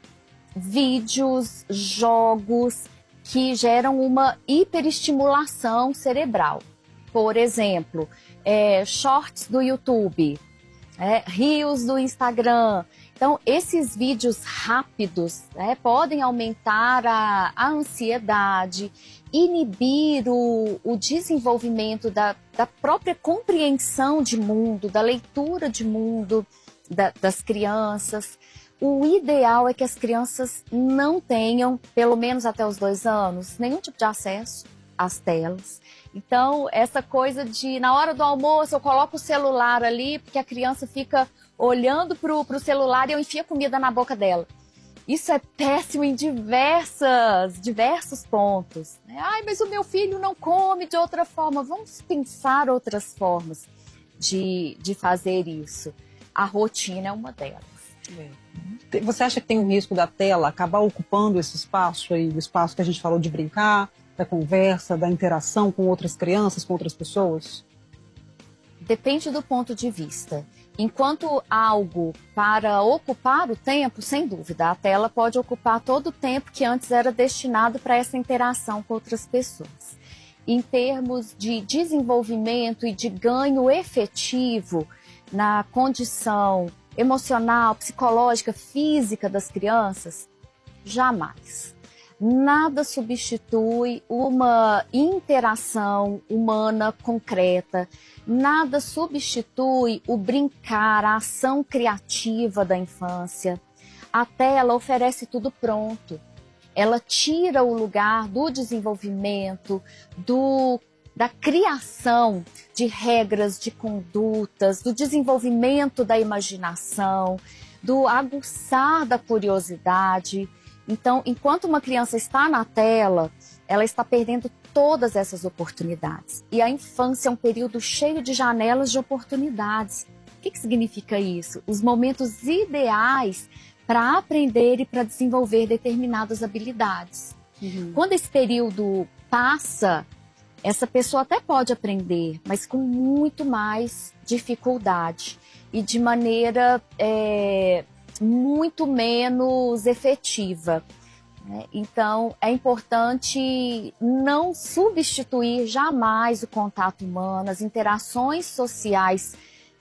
I: vídeos, jogos que geram uma hiperestimulação cerebral. Por exemplo, é, shorts do YouTube, é, reels do Instagram. Então, esses vídeos rápidos, né, podem aumentar a, a ansiedade, inibir o, o desenvolvimento da, da própria compreensão de mundo, da leitura de mundo da, das crianças. O ideal é que as crianças não tenham, pelo menos até os dois anos, nenhum tipo de acesso às telas. Então, essa coisa de, na hora do almoço, eu coloco o celular ali, porque a criança fica olhando para o celular e eu enfio a comida na boca dela. Isso é péssimo em diversas, diversos pontos. Ai, mas o meu filho não come de outra forma. Vamos pensar outras formas de, de fazer isso. A rotina é uma delas.
J: É. Você acha que tem um risco da tela acabar ocupando esse espaço aí, o espaço que a gente falou de brincar, da conversa, da interação com outras crianças, com outras pessoas?
I: Depende do ponto de vista. Enquanto algo para ocupar o tempo, sem dúvida, a tela pode ocupar todo o tempo que antes era destinado para essa interação com outras pessoas. Em termos de desenvolvimento e de ganho efetivo na condição emocional, psicológica, física das crianças, jamais. Nada substitui uma interação humana concreta, nada substitui o brincar, a ação criativa da infância. A tela oferece tudo pronto. Ela tira o lugar do desenvolvimento, do da criação de regras, de condutas, do desenvolvimento da imaginação, do aguçar da curiosidade. Então, enquanto uma criança está na tela, ela está perdendo todas essas oportunidades. E a infância é um período cheio de janelas de oportunidades. O que, que significa isso? Os momentos ideais para aprender e para desenvolver determinadas habilidades. Uhum. Quando esse período passa, essa pessoa até pode aprender, mas com muito mais dificuldade e de maneira é, muito menos efetiva. Né? Então, é importante não substituir jamais o contato humano, as interações sociais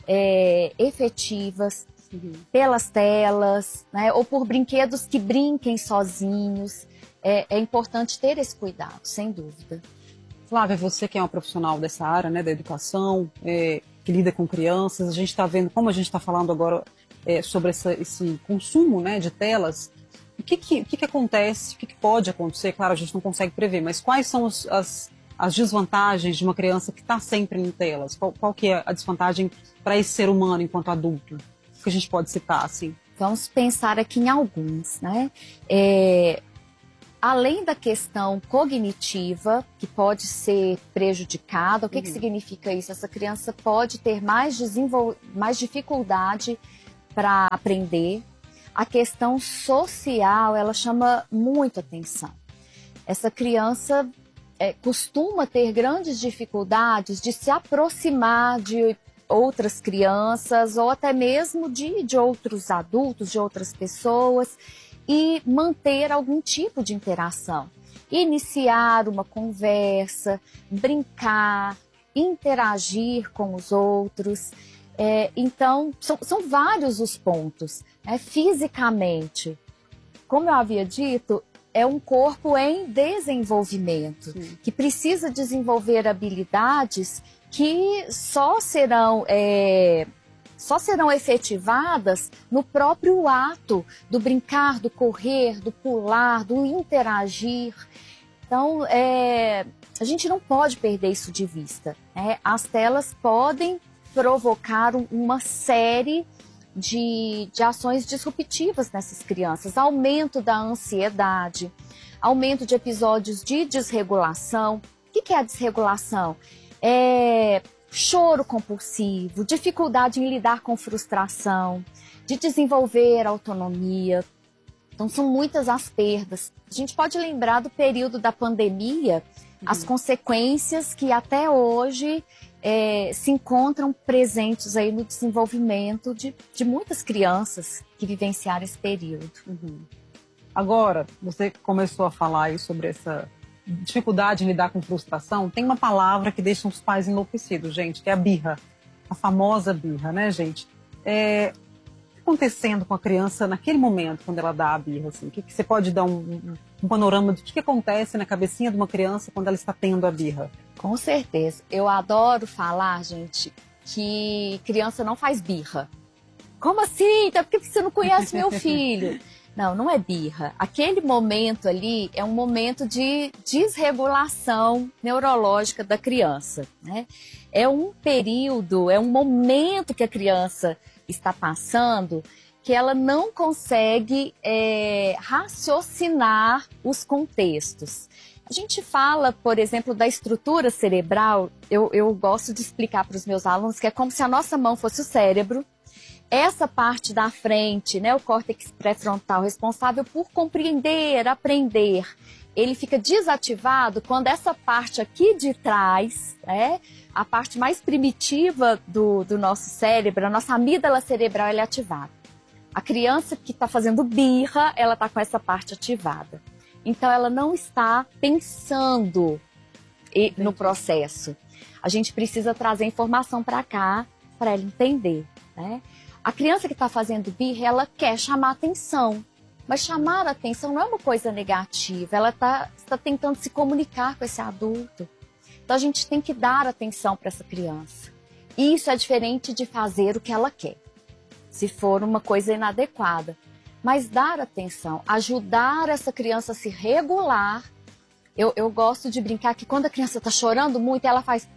I: é, efetivas uhum. pelas telas, né? Ou por brinquedos que brinquem sozinhos. É, é importante ter esse cuidado, sem dúvida.
J: Flávia, você que é uma profissional dessa área, né, da educação, é, que lida com crianças, a gente está vendo, como a gente está falando agora é, sobre essa, esse consumo, né, de telas, o que que, o que que acontece, o que que pode acontecer? Claro, a gente não consegue prever, mas quais são os, as, as desvantagens de uma criança que está sempre em telas? Qual, qual que é a desvantagem para esse ser humano enquanto adulto? O que a gente pode citar, assim?
I: Vamos pensar aqui em alguns, né? É, além da questão cognitiva, que pode ser prejudicada, o que, uhum. que significa isso? Essa criança pode ter mais, desenvol... mais dificuldade para aprender. A questão social, ela chama muito atenção. Essa criança é, costuma ter grandes dificuldades de se aproximar de outras crianças ou até mesmo de, de outros adultos, de outras pessoas e manter algum tipo de interação. Iniciar uma conversa, brincar, interagir com os outros. É, então, são, são vários os pontos. Né? Fisicamente, como eu havia dito, é um corpo em desenvolvimento, Sim. que precisa desenvolver habilidades que só serão, é, só serão efetivadas no próprio ato do brincar, do correr, do pular, do interagir. Então, é, a gente não pode perder isso de vista. Né? As telas podem provocar uma série de, de ações disruptivas nessas crianças. Aumento da ansiedade, aumento de episódios de desregulação. O que, que é a desregulação? É choro compulsivo, dificuldade em lidar com frustração, de desenvolver autonomia. Então, são muitas as perdas. A gente pode lembrar do período da pandemia, uhum. as consequências que até hoje é, se encontram presentes aí no desenvolvimento de, de muitas crianças que vivenciaram esse período.
J: Uhum. Agora, você começou a falar aí sobre essa dificuldade em lidar com frustração. Tem uma palavra que deixa os pais enlouquecidos, gente, que é a birra. A famosa birra, né, gente? É, o que está acontecendo com a criança naquele momento, quando ela dá a birra? Assim? Que, que você pode dar um, um, um panorama do que, que acontece na cabecinha de uma criança quando ela está tendo a birra?
I: Com certeza. Eu adoro falar, gente, que criança não faz birra. Como assim? Então, por que você não conhece meu filho? Não, não é birra. Aquele momento ali é um momento de desregulação neurológica da criança, né? É um período, é um momento que a criança está passando que ela não consegue é, raciocinar os contextos. A gente fala, por exemplo, da estrutura cerebral. Eu, eu gosto de explicar para os meus alunos que é como se a nossa mão fosse o cérebro. Essa parte da frente, né, o córtex pré-frontal responsável por compreender, aprender, ele fica desativado quando essa parte aqui de trás, né, a parte mais primitiva do, do nosso cérebro, a nossa amígdala cerebral, ela é ativada. A criança que está fazendo birra, ela está com essa parte ativada. Então, ela não está pensando no processo. A gente precisa trazer informação para cá, para ela entender, né? A criança que está fazendo birra, ela quer chamar atenção. Mas chamar a atenção não é uma coisa negativa. Ela está tá tentando se comunicar com esse adulto. Então, a gente tem que dar atenção para essa criança. E isso é diferente de fazer o que ela quer, se for uma coisa inadequada. Mas dar atenção, ajudar essa criança a se regular. Eu, eu gosto de brincar que quando a criança está chorando muito, ela faz...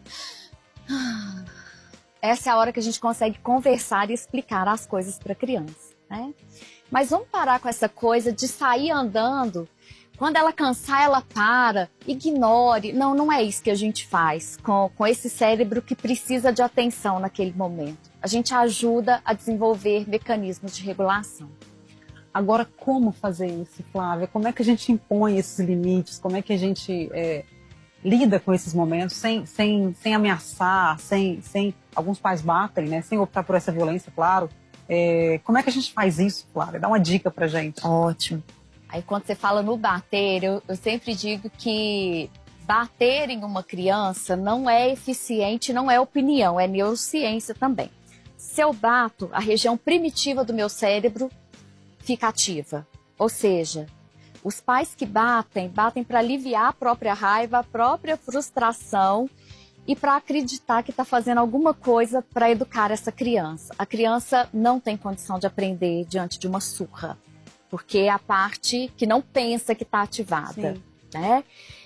I: Essa é a hora que a gente consegue conversar e explicar as coisas para a criança, né? Mas vamos parar com essa coisa de sair andando. Quando ela cansar, ela para, ignore. Não, não é isso que a gente faz com, com esse cérebro que precisa de atenção naquele momento. A gente ajuda a desenvolver mecanismos de regulação.
J: Agora, como fazer isso, Flávia? Como é que a gente impõe esses limites? Como é que a gente é, lida com esses momentos sem, sem, sem ameaçar, sem, sem... Alguns pais batem, né? Sem optar por essa violência, claro. É, como é que a gente faz isso, Flávia? Dá uma dica pra gente.
I: Ótimo. Aí, quando você fala no bater, eu, eu sempre digo que bater em uma criança não é eficiente, não é opinião, é neurociência também. Se eu bato, a região primitiva do meu cérebro fica ativa. Ou seja, os pais que batem, batem para aliviar a própria raiva, a própria frustração e para acreditar que está fazendo alguma coisa para educar essa criança. A criança não tem condição de aprender diante de uma surra, porque é a parte que não pensa que está ativada, né?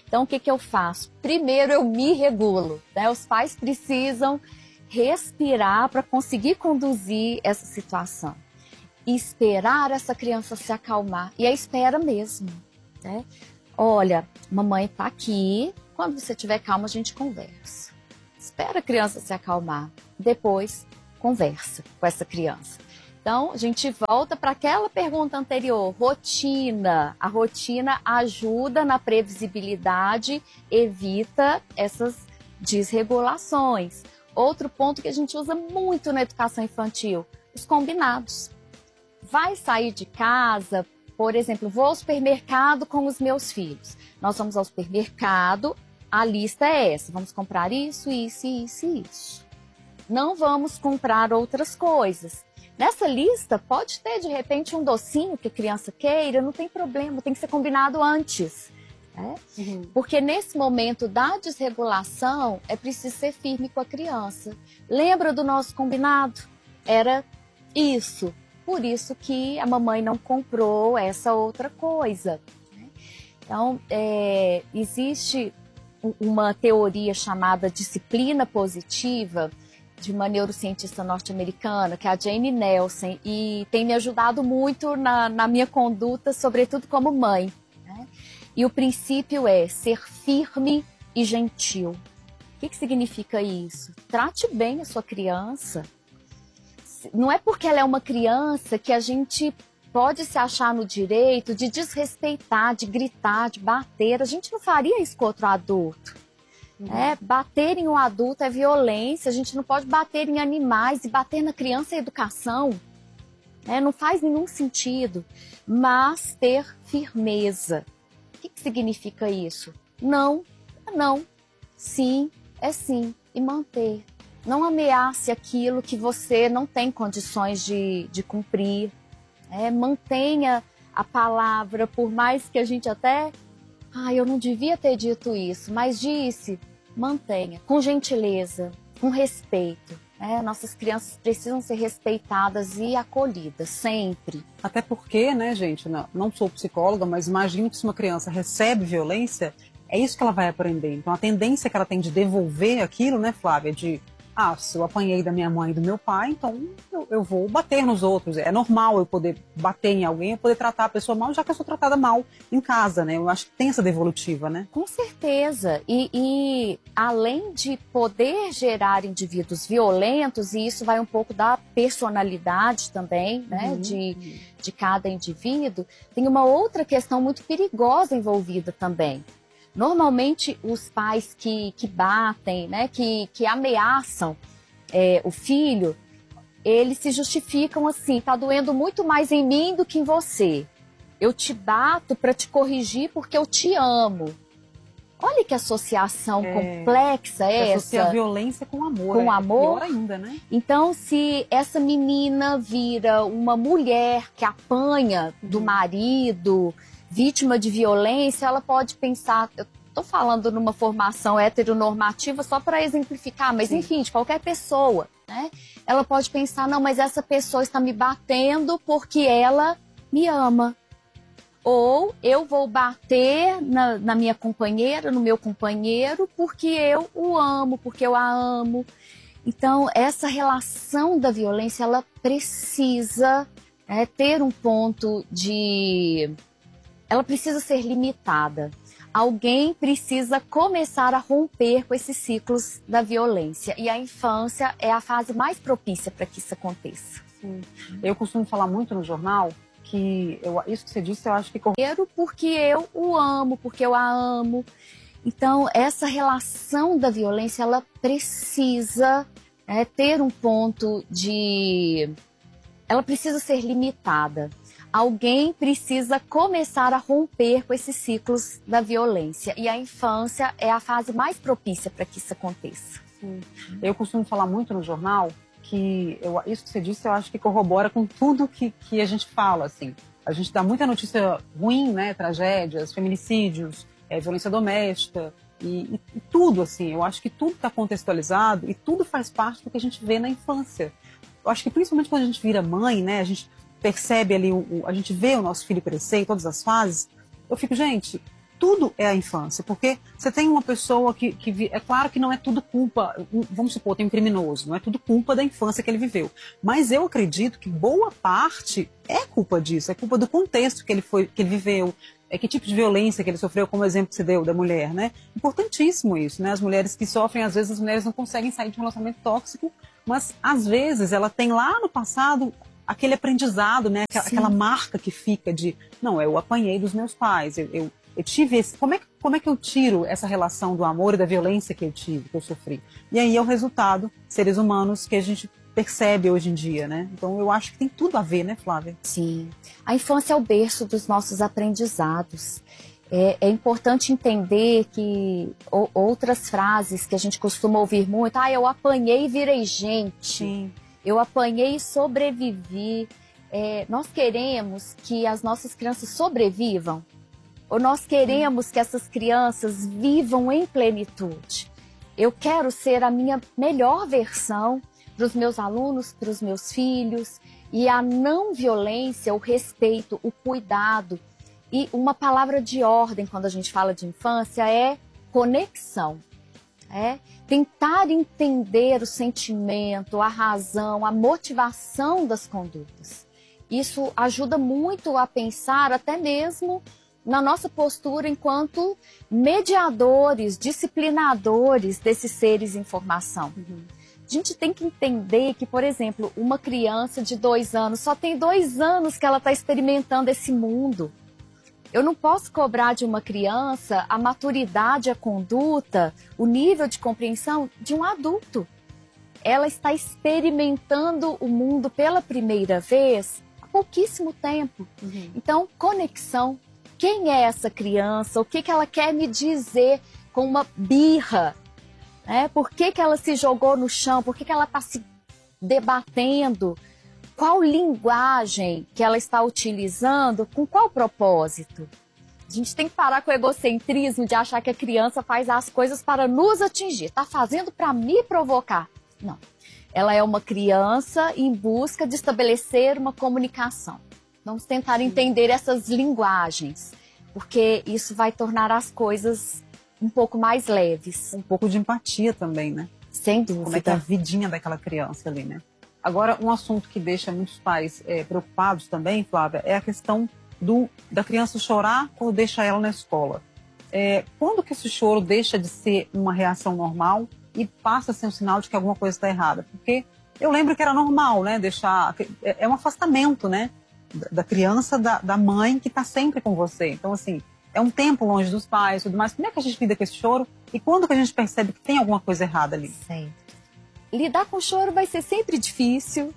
I: Então, o que, que eu faço? Primeiro, eu me regulo, né? Os pais precisam respirar para conseguir conduzir essa situação. E esperar essa criança se acalmar. E a espera mesmo, né? Olha, mamãe tá aqui, quando você estiver calma a gente conversa. Espera a criança se acalmar, depois conversa com essa criança. Então, a gente volta para aquela pergunta anterior, rotina. A rotina ajuda na previsibilidade, evita essas desregulações. Outro ponto que a gente usa muito na educação infantil, os combinados. Vai sair de casa, por exemplo, vou ao supermercado com os meus filhos. Nós vamos ao supermercado, a lista é essa, vamos comprar isso, isso, isso e isso. Não vamos comprar outras coisas. Nessa lista pode ter de repente um docinho que a criança queira, não tem problema, tem que ser combinado antes. Né? Uhum. Porque nesse momento da desregulação é preciso ser firme com a criança. Lembra do nosso combinado? Era isso. Por isso que a mamãe não comprou essa outra coisa. Né? Então, é, existe uma teoria chamada disciplina positiva de uma neurocientista norte-americana, que é a Jane Nelson, e tem me ajudado muito na, na minha conduta, sobretudo como mãe. Né? E o princípio é ser firme e gentil. O que, que significa isso? Trate bem a sua criança. Não é porque ela é uma criança que a gente pode se achar no direito de desrespeitar, de gritar, de bater. A gente não faria isso com outro adulto. Uhum. É, bater em um adulto é violência, a gente não pode bater em animais, e bater na criança é educação. É, não faz nenhum sentido. Mas ter firmeza. O que, que significa isso? Não, é não. Sim, é sim. E manter. Não ameace aquilo que você não tem condições de, de cumprir. É, mantenha a palavra, por mais que a gente até... Ah, eu não devia ter dito isso, mas disse, mantenha, com gentileza, com respeito. Né? Nossas crianças precisam ser respeitadas e acolhidas, sempre.
J: Até porque, né, gente, não, não sou psicóloga, mas imagino que se uma criança recebe violência, é isso que ela vai aprender. Então a tendência que ela tem de devolver aquilo, né, Flávia, de... Ah, se eu apanhei da minha mãe e do meu pai, então eu, eu vou bater nos outros. É normal eu poder bater em alguém, eu poder tratar a pessoa mal, já que eu sou tratada mal em casa, né? Eu acho que tem essa devolutiva, né?
I: Com certeza. E, e além de poder gerar indivíduos violentos, e isso vai um pouco da personalidade também, né? Uhum. De, de cada indivíduo, tem uma outra questão muito perigosa envolvida também. Normalmente, os pais que, que batem, né, que, que ameaçam é, o filho, eles se justificam assim, tá doendo muito mais em mim do que em você. Eu te bato para te corrigir porque eu te amo. Olha que associação é, complexa é essa.
J: Associa a violência com amor.
I: Com
J: é,
I: amor.
J: Pior ainda, né?
I: Então, se essa menina vira uma mulher que apanha do marido... vítima de violência, ela pode pensar, eu estou falando numa formação heteronormativa só para exemplificar, mas Sim. enfim, de qualquer pessoa, né? Ela pode pensar, não, mas essa pessoa está me batendo porque ela me ama. Ou eu vou bater na, na minha companheira, no meu companheiro, porque eu o amo, porque eu a amo. Então, essa relação da violência, ela precisa é, ter um ponto de... Ela precisa ser limitada. Alguém precisa começar a romper com esses ciclos da violência. E a infância é a fase mais propícia para que isso aconteça.
J: Sim. Eu costumo falar muito no jornal que eu, isso que você disse, eu acho que...
I: Porque eu o amo, porque eu a amo. Então, essa relação da violência, ela precisa é, ter um ponto de... Ela precisa ser limitada. Alguém precisa começar a romper com esses ciclos da violência. E a infância é a fase mais propícia para que isso aconteça.
J: Sim. Eu costumo falar muito no jornal que eu, isso que você disse, eu acho que corrobora com tudo que, que a gente fala. Assim. A gente dá muita notícia ruim, né? Tragédias, feminicídios, é, violência doméstica e, e, e tudo. Assim. Eu acho que tudo está contextualizado e tudo faz parte do que a gente vê na infância. Eu acho que principalmente quando a gente vira mãe, né? A gente percebe ali, o, o, a gente vê o nosso filho crescer em todas as fases, eu fico, gente, tudo é a infância, porque você tem uma pessoa que, que, é claro que não é tudo culpa, vamos supor, tem um criminoso, não é tudo culpa da infância que ele viveu, mas eu acredito que boa parte é culpa disso, é culpa do contexto que ele, foi, que ele viveu, é que tipo de violência que ele sofreu, como exemplo que você deu da mulher, né? Importantíssimo isso, né? As mulheres que sofrem, às vezes as mulheres não conseguem sair de um relacionamento tóxico, mas às vezes ela tem lá no passado aquele aprendizado, né? Aquela, aquela marca que fica de, não, eu apanhei dos meus pais, eu, eu Eu tive esse, como é, como é que eu tiro essa relação do amor e da violência que eu tive, que eu sofri? E aí é o resultado, seres humanos, que a gente percebe hoje em dia, né? Então eu acho que tem tudo a ver, né, Flávia?
I: Sim. A infância é o berço dos nossos aprendizados. É, é importante entender que ou, outras frases que a gente costuma ouvir muito, ah, eu apanhei e virei gente.
J: Sim.
I: Eu apanhei e sobrevivi. É, nós queremos que as nossas crianças sobrevivam. Ou nós queremos que essas crianças vivam em plenitude. Eu quero ser a minha melhor versão para os meus alunos, para os meus filhos. E a não violência, o respeito, o cuidado. E uma palavra de ordem quando a gente fala de infância é conexão. É tentar entender o sentimento, a razão, a motivação das condutas. Isso ajuda muito a pensar até mesmo na nossa postura enquanto mediadores, disciplinadores desses seres em formação. Uhum. A gente tem que entender que, por exemplo, uma criança de dois anos, só tem dois anos que ela está experimentando esse mundo. Eu não posso cobrar de uma criança a maturidade, a conduta, o nível de compreensão de um adulto. Ela está experimentando o mundo pela primeira vez há pouquíssimo tempo. Uhum. Então, conexão. Quem é essa criança? O que, que ela quer me dizer com uma birra? Né? Por que, que ela se jogou no chão? Por que, que ela está se debatendo? Qual linguagem que ela está utilizando? Com qual propósito? A gente tem que parar com o egocentrismo de achar que a criança faz as coisas para nos atingir. Está fazendo para me provocar. Não. Ela é uma criança em busca de estabelecer uma comunicação. Vamos tentar entender essas linguagens, porque isso vai tornar as coisas um pouco mais leves.
J: Um pouco de empatia também, né?
I: Sem dúvida.
J: Como é que é a vidinha daquela criança ali, né? Agora, um assunto que deixa muitos pais é, preocupados também, Flávia, é a questão do, da criança chorar quando deixa ela na escola. É, quando que esse choro deixa de ser uma reação normal e passa a ser um sinal de que alguma coisa está errada? Porque eu lembro que era normal, né? Deixar... É, é um afastamento, né? Da criança, da, da mãe que está sempre com você. Então, assim, é um tempo longe dos pais e tudo mais. Como é que a gente lida com esse choro? E quando que a gente percebe que tem alguma coisa errada ali?
I: Sim. Lidar com o choro vai ser sempre difícil.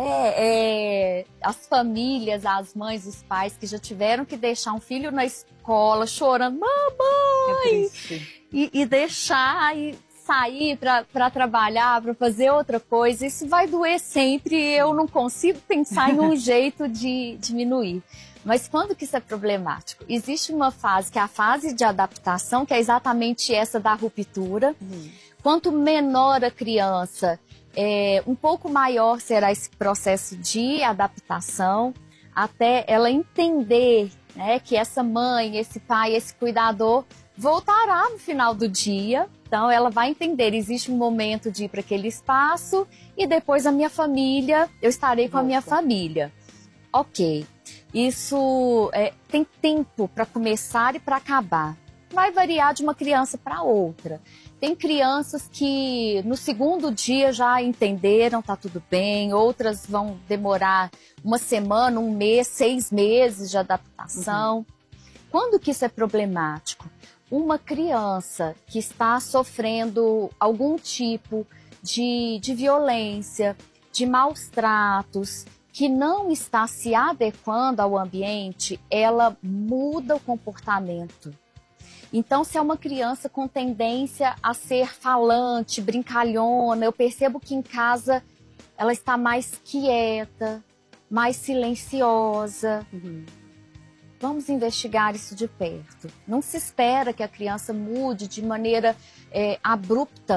I: É, é, as famílias, as mães, os pais que já tiveram que deixar um filho na escola chorando, mamãe!
J: É
I: e, e deixar e sair para trabalhar, para fazer outra coisa, isso vai doer sempre. Eu não consigo pensar em um jeito de diminuir. Mas quando que isso é problemático? Existe uma fase, que é a fase de adaptação, que é exatamente essa da ruptura. Uhum. Quanto menor a criança, é, um pouco maior será esse processo de adaptação, até ela entender, né, que essa mãe, esse pai, esse cuidador voltará no final do dia. Então ela vai entender, existe um momento de ir para aquele espaço e depois a minha família, eu estarei com a minha família. Ok, isso é, tem tempo para começar e para acabar. Vai variar de uma criança para outra. Tem crianças que no segundo dia já entenderam, tá tudo bem. Outras vão demorar uma semana, um mês, seis meses de adaptação. Uhum. Quando que isso é problemático? Uma criança que está sofrendo algum tipo de, de violência, de maus tratos, que não está se adequando ao ambiente, ela muda o comportamento. Então, se é uma criança com tendência a ser falante, brincalhona, eu percebo que em casa ela está mais quieta, mais silenciosa. Uhum. Vamos investigar isso de perto. Não se espera que a criança mude de maneira é, abrupta,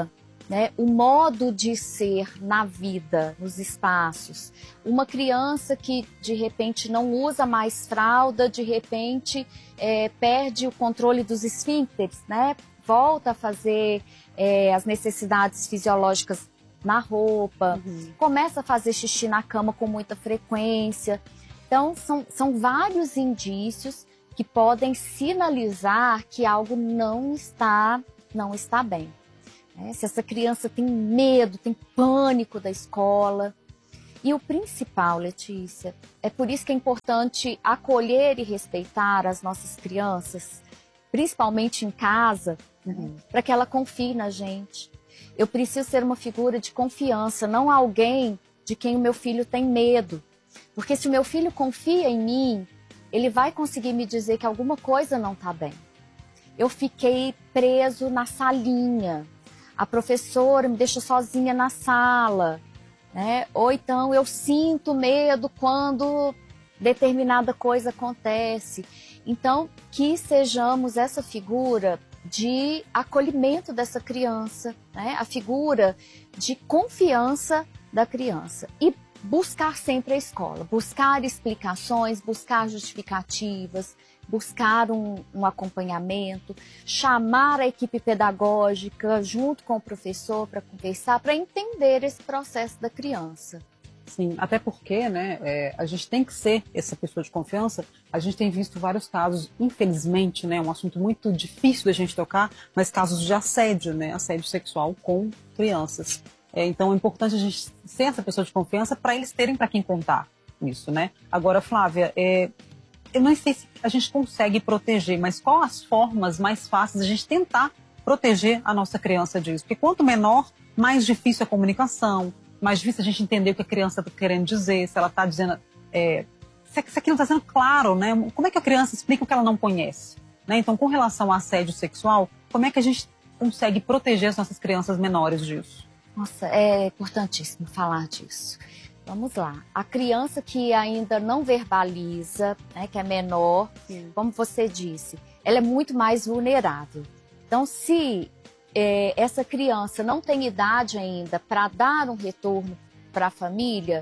I: né, o modo de ser na vida, nos espaços. Uma criança que de repente não usa mais fralda, de repente é, perde o controle dos esfíncteres, né, volta a fazer é, as necessidades fisiológicas na roupa, uhum. começa a fazer xixi na cama com muita frequência. Então, são, são vários indícios que podem sinalizar que algo não está, não está bem. É, se essa criança tem medo, tem pânico da escola. E o principal, Letícia, é por isso que é importante acolher e respeitar as nossas crianças, principalmente em casa, uhum. para que ela confie na gente. Eu preciso ser uma figura de confiança, não alguém de quem o meu filho tem medo. Porque se o meu filho confia em mim, ele vai conseguir me dizer que alguma coisa não está bem. Eu fiquei preso na salinha. A professora me deixa sozinha na sala, né? Ou então eu sinto medo quando determinada coisa acontece. Então, que sejamos essa figura de acolhimento dessa criança, né? A figura de confiança da criança. E buscar sempre a escola, buscar explicações, buscar justificativas, buscar um, um acompanhamento, chamar a equipe pedagógica junto com o professor para conversar, para entender esse processo da criança.
J: Sim, até porque, né, é, a gente tem que ser essa pessoa de confiança. A gente tem visto vários casos, infelizmente, né, um assunto muito difícil da gente tocar, mas casos de assédio, né, assédio sexual com crianças. É, então é importante a gente ser essa pessoa de confiança para eles terem para quem contar isso, né? Agora, Flávia, é, eu não sei se a gente consegue proteger, mas quais as formas mais fáceis de a gente tentar proteger a nossa criança disso? Porque quanto menor, mais difícil a comunicação, mais difícil a gente entender o que a criança está querendo dizer, se ela está dizendo... É, se aquilo está sendo claro, né? Como é que a criança explica o que ela não conhece? Né? Então, com relação ao assédio sexual, como é que a gente consegue proteger as nossas crianças menores disso?
I: Nossa, é importantíssimo falar disso. Vamos lá. A criança que ainda não verbaliza, né, que é menor, Sim. como você disse, ela é muito mais vulnerável. Então, se é, essa criança não tem idade ainda para dar um retorno para a família,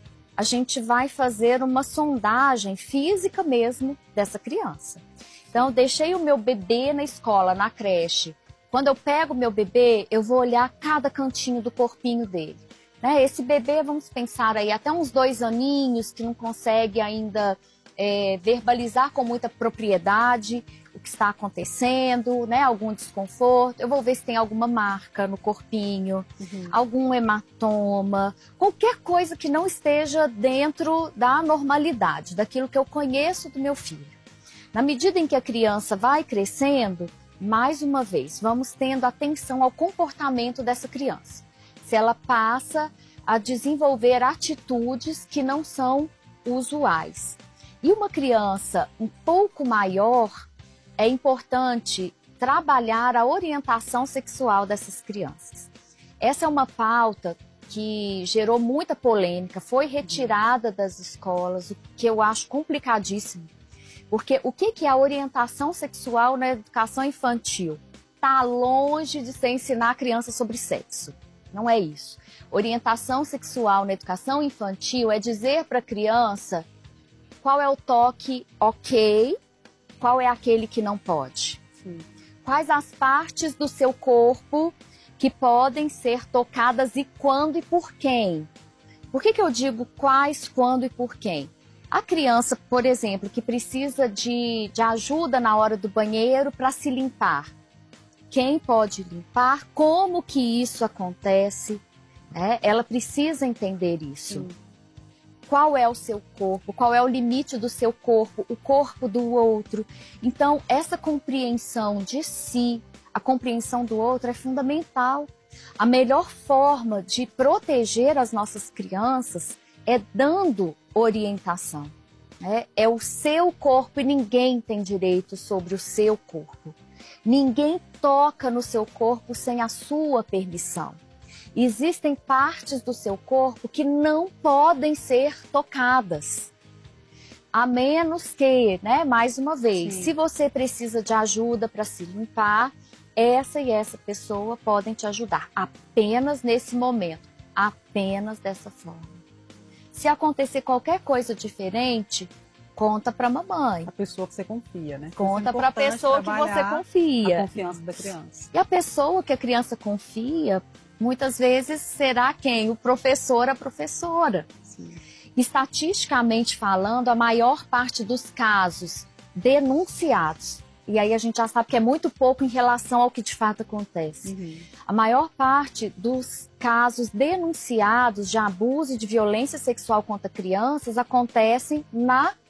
I: a gente vai fazer uma sondagem física mesmo dessa criança. Então, deixei o meu bebê na escola, na creche. Quando eu pego o meu bebê, eu vou olhar cada cantinho do corpinho dele. Né? Esse bebê, vamos pensar aí, até uns dois aninhos, que não consegue ainda é, verbalizar com muita propriedade o que está acontecendo, né? Algum desconforto. Eu vou ver se tem alguma marca no corpinho, uhum. algum hematoma, qualquer coisa que não esteja dentro da normalidade, daquilo que eu conheço do meu filho. Na medida em que a criança vai crescendo, mais uma vez, vamos tendo atenção ao comportamento dessa criança. Se ela passa a desenvolver atitudes que não são usuais. E uma criança um pouco maior, é importante trabalhar a orientação sexual dessas crianças. Essa é uma pauta que gerou muita polêmica, foi retirada das escolas, o que eu acho complicadíssimo. Porque o que é a orientação sexual na educação infantil? Está longe de ser ensinar a criança sobre sexo. Não é isso. Orientação sexual na educação infantil é dizer para a criança qual é o toque ok, qual é aquele que não pode. Sim. Quais as partes do seu corpo que podem ser tocadas e quando e por quem. Por que que eu digo quais, quando e por quem? A criança, por exemplo, que precisa de, de ajuda na hora do banheiro para se limpar. Quem pode limpar? Como que isso acontece? É, ela precisa entender isso. Sim. Qual é o seu corpo? Qual é o limite do seu corpo? O corpo do outro? Então, essa compreensão de si, a compreensão do outro é fundamental. A melhor forma de proteger as nossas crianças é dando orientação. Né? É o seu corpo e ninguém tem direito sobre o seu corpo. Ninguém toca no seu corpo sem a sua permissão. Existem partes do seu corpo que não podem ser tocadas. A menos que, né, mais uma vez, Sim. se você precisa de ajuda para se limpar, essa e essa pessoa podem te ajudar, apenas nesse momento, apenas dessa forma. Se acontecer qualquer coisa diferente, conta para a mamãe.
J: A pessoa que você confia, né?
I: Conta para a pessoa que você confia.
J: A confiança da criança.
I: E a pessoa que a criança confia, muitas vezes será quem? O professor, a professora.
J: Sim.
I: Estatisticamente falando, a maior parte dos casos denunciados, e aí a gente já sabe que é muito pouco em relação ao que de fato acontece.
J: Uhum.
I: A maior parte dos casos denunciados de abuso e de violência sexual contra crianças acontecem na